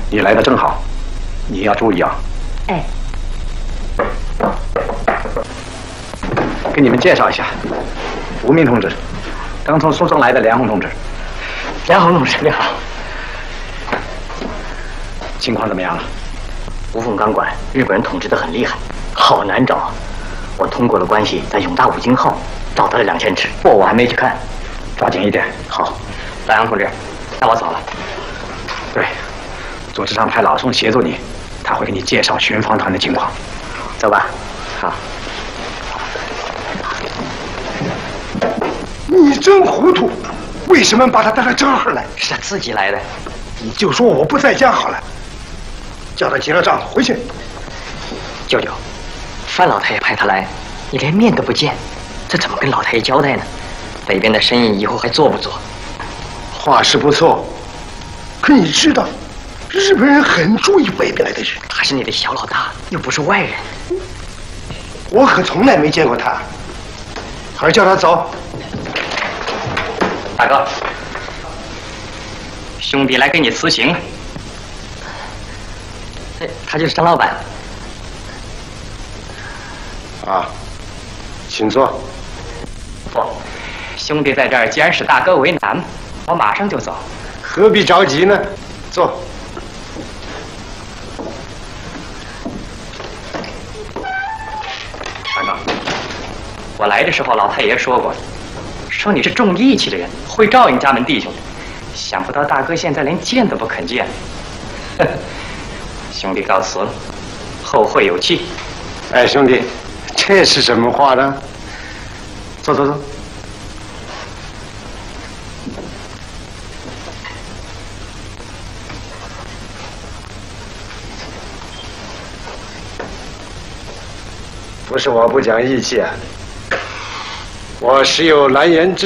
你来的正好，你要注意啊。 哎， 给你们介绍一下，吴明同志，刚从苏州来的梁红同志。 梁红同志，你好。 情况怎么样了？ 无缝钢管，日本人统治得很厉害，好难找。我通过了关系，在永大五金号找到了2000尺，货我还没去看， 抓紧一点。 好，老杨同志，那我走了。 对，组织上派老宋协助你，他会给你介绍巡防团的情况。 走吧。 好。 你真糊涂，为什么把他带到这儿来？ 是他自己来的。 你就说我不在家好了，叫他结了账回去。 舅舅，范老太爷派他来，你连面都不见，这怎么跟老太爷交代呢？北边的生意以后还做不做？ 话是不错，可你知道，日本人很注意北边来的人。 他是你的小老大，又不是外人。 我可从来没见过他，还是叫他走。 大哥，兄弟来给你辞行了。他就是张老板。 啊，请坐。 不，兄弟在这儿，既然使大哥为难，我马上就走。 何必着急呢？坐。 大哥，我来的时候，老太爷说过，说你是重义气的人，会照应家门弟兄的。想不到大哥现在连见都不肯见。兄弟告辞了，后会有期。 哎，兄弟，这是什么话呢？坐坐坐。不是我不讲义气啊，我实有难言之